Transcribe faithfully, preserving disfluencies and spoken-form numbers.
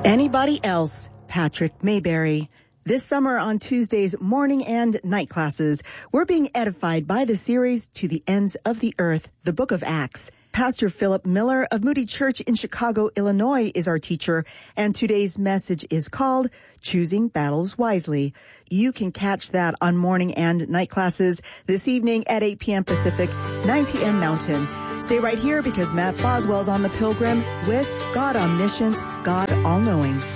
Anybody else? Patrick Mayberry. This summer on Tuesday's morning and night classes, we're being edified by the series To the Ends of the Earth, the Book of Acts. Pastor Philip Miller of Moody Church in Chicago, Illinois is our teacher, and today's message is called Choosing Battles Wisely. You can catch that on morning and night classes this evening at eight p.m. Pacific, nine p.m. Mountain. Stay right here because Matt Boswell's on the Pilgrim with God Omniscient, God All-Knowing.